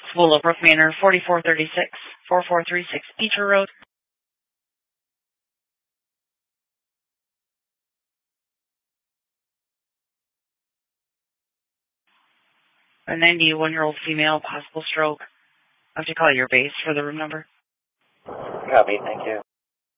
Willowbrook Manor, 4436, 4436 Beecher Road. A 91-year-old female, possible stroke. I have to call your base for the room number. Copy, thank you.